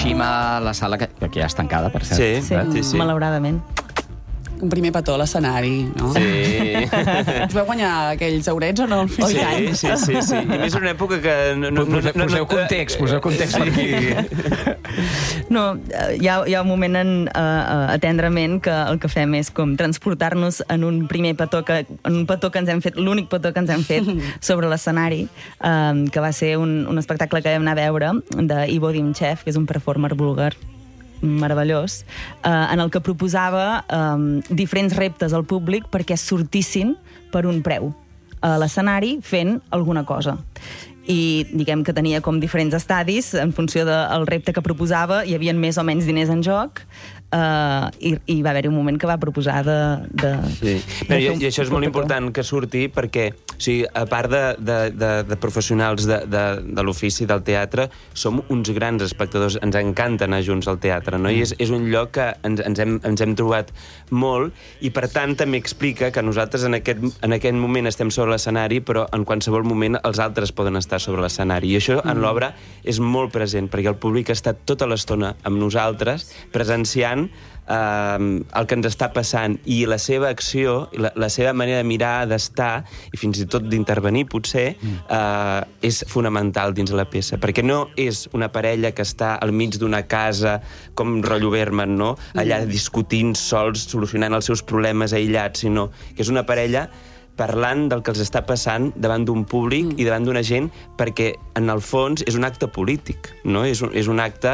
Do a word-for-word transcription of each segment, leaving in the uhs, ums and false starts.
Hiroshima, la sala que, que ja és tancada, per cert. Sí, Sí, sí, sí. malauradament. Un primer petó a l'escenari, no? Sí. Us veu guanyar aquells aurets o no? Sí, sí, sí, sí. I més una època que... No, no, no, Poseu, poseu context, poseu context per aquí. No, hi ha, hi ha un moment en, uh, atendrament que el que fem és com transportar-nos en un primer petó que, en un petó que ens hem fet, l'únic petó que ens hem fet sobre l'escenari, um, que va ser un, un espectacle que vam anar a veure d'Ivo Dimchev, que és un performer búlgar meravellós, eh, en el que proposava eh, diferents reptes al públic perquè sortissin per un preu a l'escenari fent alguna cosa. I diguem que tenia com diferents estadis en funció del repte que proposava, hi havia més o menys diners en joc, uh, i, i va haver-hi un moment que va proposar de... de sí. de Però, i, un, I això és molt important que surti perquè, o sigui, a part de, de, de, de professionals de, de, de l'ofici del teatre, som uns grans espectadors, ens encanta anar junts al teatre, no? I és, és un lloc que ens, ens, hem, ens hem trobat molt, i per tant també explica que nosaltres en aquest, en aquest moment estem sobre l'escenari, però en qualsevol moment els altres poden estar sobre l'escenari. I això en l'obra és molt present, perquè el públic està tota l'estona amb nosaltres, presenciant eh, el que ens està passant, i la seva acció, la, la seva manera de mirar, d'estar, i fins i tot d'intervenir, potser, eh, és fonamental dins de la peça, perquè no és una parella que està al mig d'una casa, com rotllo Berman, no? Allà discutint sols, solucionant els seus problemes aïllats, sinó que és una parella parlant del que els està passant davant d'un públic mm. i davant d'una gent, perquè en el fons és un acte polític, no? És un, és un acte...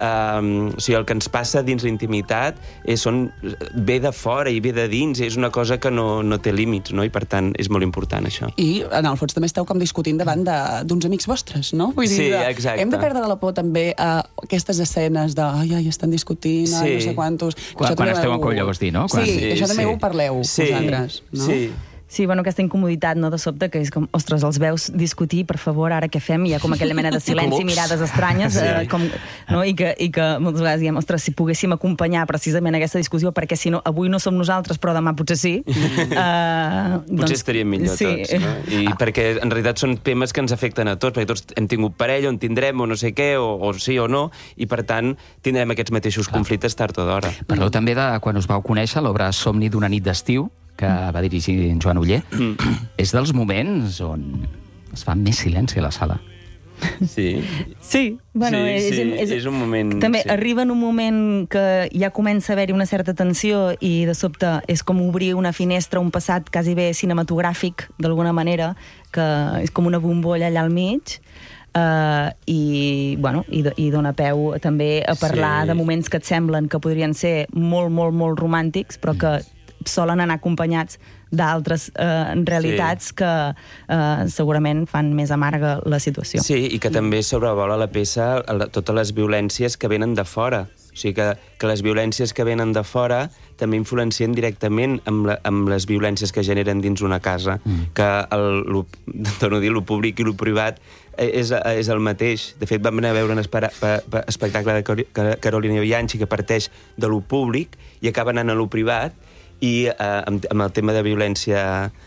Um, o sigui, el que ens passa dins la intimitat és, són, ve de fora i ve de dins, és una cosa que no, no té límits, no? I per tant és molt important això. I en el fons també esteu com discutint davant d'uns amics vostres, no? Vull dir, sí, de, exacte. Hem de perdre la por també a aquestes escenes de ai, ai, estan discutint, sí. ai, no sé quantos... Quan, quan esteu en colla, vols dir, no? Quan... Sí, sí, això també sí. ho parleu, sí. vosaltres, no? Sí. Sí, bueno, aquesta incomoditat, no, de sobte, que és com, ostres, els veus discutir, per favor, ara què fem? Hi ha com aquella mena de silenci i mirades estranyes, sí. eh, com, no? I, que, i que moltes vegades diem, ostres, si poguéssim acompanyar precisament aquesta discussió, perquè si no, avui no som nosaltres, però demà potser sí. Mm. Uh, potser doncs, estaríem millor sí. tots, no? I ah. perquè en realitat són temes que ens afecten a tots, perquè tots hem tingut parella, on tindrem, o no sé què, o, o sí o no, i per tant tindrem aquests mateixos Clar. conflictes tard o d'hora. Parleu mm. també de quan us vau conèixer l'obra Somni d'una nit d'estiu, que va dirigir en Joan Oller, mm. és dels moments on es fa més silenci a la sala. Sí. Sí, bueno, sí, és, sí, és, és un moment... També sí. arriba en un moment que ja comença a haver-hi una certa tensió i de sobte és com obrir una finestra, un passat quasi bé cinematogràfic, d'alguna manera, que és com una bombolla allà al mig, uh, i, bueno, i, i dona peu també a parlar sí. de moments que et semblen que podrien ser molt, molt, molt romàntics, però que solen anar acompanyats d'altres eh, realitats sí. que eh, segurament fan més amarga la situació. Sí, i que també sobrevola la peça totes les violències que venen de fora. O sigui, que, que les violències que venen de fora també influencien directament amb, la, amb les violències que generen dins una casa. Mm. Que, el, lo, torno a dir, el públic i el privat és, és el mateix. De fet, vam anar a veure un espera, pa, pa, espectacle de Carolina Bianchi que parteix de lo públic i acaba anant a lo privat, i eh, amb, amb el tema de violència,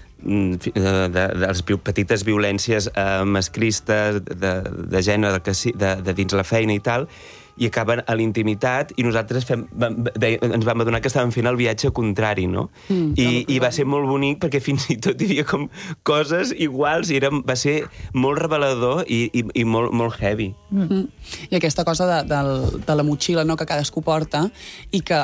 de, de, de les petites violències eh, masclistes, de, de gènere, de, de, de dins la feina i tal, i acaben a l'intimitat, i nosaltres fem, de, ens vam adonar que estàvem fent el viatge contrari, no? Mm, I, I va ser molt bonic perquè fins i tot hi havia com coses iguals, i era, va ser molt revelador i, i, i molt, molt heavy. Mm. I aquesta cosa de, de, de la motxilla, no?, que cadascú porta, i que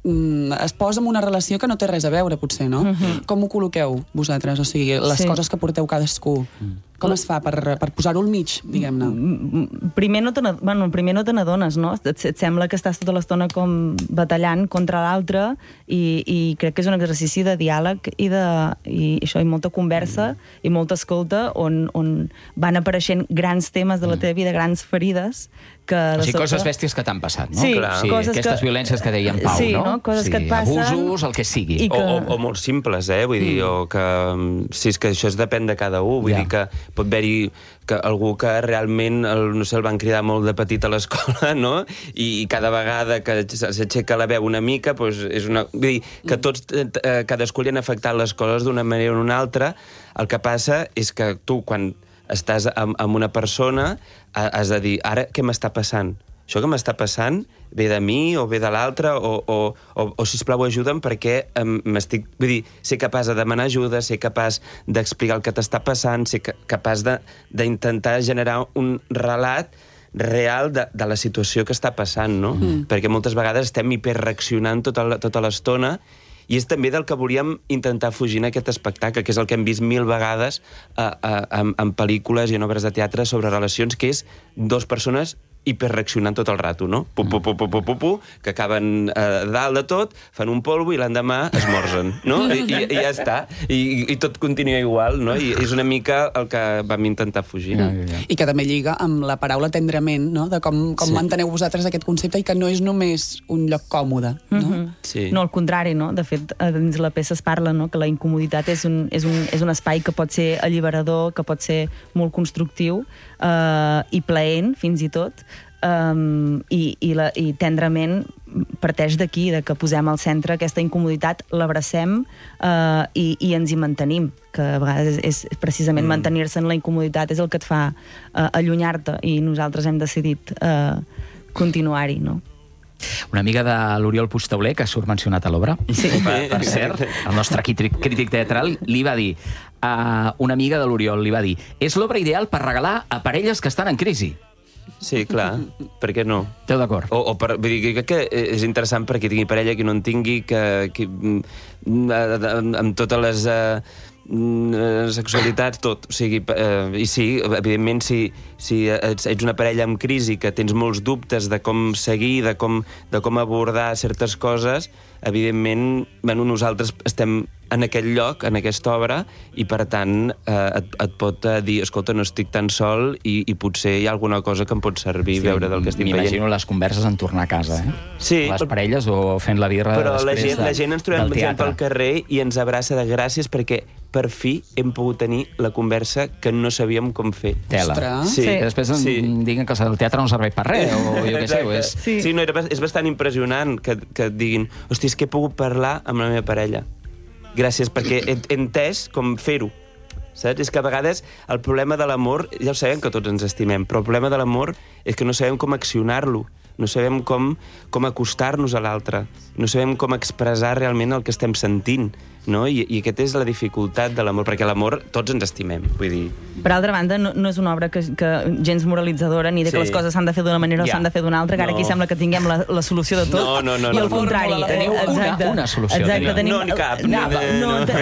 es posa en una relació que no té res a veure, potser, no? Uh-huh. Com ho col·loqueu, vosaltres? O sigui, les sí. coses que porteu cadascú. Mm. Com es fa per, per posar-ho al mig, diguem-ne? Primer no te n'adones, bueno, primer no te n'adones, no? Et, et sembla que estàs tota l'estona com batallant contra l'altre, i, i crec que és un exercici de diàleg i, de, i això, i molta conversa mm. i molta escolta, on, on van apareixent grans temes de la teva vida, grans ferides, que o sigui, sobte... coses bèsties que t'han passat, no? Sí, sí aquestes que... violències que deia en Pau, sí, no? no? Coses sí, que et passen... abusos, el que sigui. Que... O, o, o molt simples, eh? Vull dir, mm. o que... Si és que això es depèn de cada un. Vull ja. dir que pot haver-hi que algú que realment, el, no sé, el van cridar molt de petit a l'escola, no? I, I cada vegada que s'aixeca la veu una mica, doncs és una... Vull dir, que tots, eh, cadascú li han afectat les coses d'una manera o una altra. El que passa és que tu, quan estàs amb, amb una persona, has de dir, ara què m'està passant? això que m'està passant ve de mi o ve de l'altre, o, o, o, o sisplau, ajuda'm perquè um, m'estic... Vull dir, ser capaç de demanar ajuda, ser capaç d'explicar el que t'està passant, ser capaç d'intentar generar un relat real de, de la situació que està passant, no? Mm. Perquè moltes vegades estem hiperreaccionant tota la, tota l'estona, i és també del que volíem intentar fugir en aquest espectacle, que és el que hem vist mil vegades a, a, a, en pel·lícules i en obres de teatre sobre relacions, que és dues persones hiperreaccionant tot el rato, no? Pu, pu, pu, pu, pu, pu, pu, que acaben eh, dalt de tot, fan un polvo i l'endemà esmorzen, no? I, i, i ja està. I, I tot continua igual, no? I és una mica el que vam intentar fugir. Mm. Ja, ja. I que també lliga amb la paraula tendrament, no? De com, com sí. manteneu vosaltres aquest concepte i que no és només un lloc còmode, no? Mm-hmm. Sí. No, al contrari, no? De fet, dins la peça es parla, no?, que la incomoditat és un, és un, és un espai que pot ser alliberador, que pot ser molt constructiu eh, i plaent, fins i tot, Um, i, i, la, i tendrament parteix d'aquí, de que posem al centre aquesta incomoditat, l'abracem uh, i, i ens hi mantenim, que a vegades és, és precisament mm. mantenir-se en la incomoditat és el que et fa uh, allunyar-te, i nosaltres hem decidit uh, continuar-hi, no? Una amiga de l'Oriol Puigtauler, que surt mencionat a l'obra, sí. per, per cert, el nostre crític, crític teatral, li va dir, uh, una amiga de l'Oriol li va dir, és l'obra ideal per regalar a parelles que estan en crisi. Sí, clar, per què no? Esteu d'acord? O, o per, vull dir, crec que és interessant perquè tingui parella, que no en tingui, que, que amb totes les uh, sexualitats, tot. O sigui, uh, i sí, evidentment, si, si ets, ets una parella amb crisi, que tens molts dubtes de com seguir, de com, de com abordar certes coses, evidentment, bueno, nosaltres estem en aquest lloc, en aquesta obra, i per tant eh, et, et pot dir, escolta, no estic tan sol i, i potser hi ha alguna cosa que em pot servir, sí, veure del que estic veient. M'imagino les converses en tornar a casa, eh? Sí. Les parelles o fent la birra però després la gent, de, la gent ens trobem gent pel carrer i ens abraça de gràcies perquè per fi hem pogut tenir la conversa que no sabíem com fer. Tela. Sí. Sí. I després sí. em diguen que el teatre no serveix per res, o jo què sé. És... Sí, sí no, és bastant impressionant que, que et diguin, hosti, és que he pogut parlar amb la meva parella. Gràcies, perquè he, he entès com fer-ho. Saps? És que a vegades el problema de l'amor, ja ho sabem que tots ens estimem, però el problema de l'amor és que no sabem com accionar-lo, no sabem com, com acostar-nos a l'altre, no sabem com expressar realment el que estem sentint, no? I, i aquesta és la dificultat de l'amor, perquè l'amor tots ens estimem, vull dir... Per altra banda, no, no és una obra que, que gens moralitzadora, ni de que sí. les coses s'han de fer d'una manera o ja. s'han de fer d'una altra, que no. ara aquí sembla que tinguem la, la solució de tot, no, no, no, i al no, contrari. No, teniu una, una solució. Exacte, tenim, no, ni cap. No, no, no,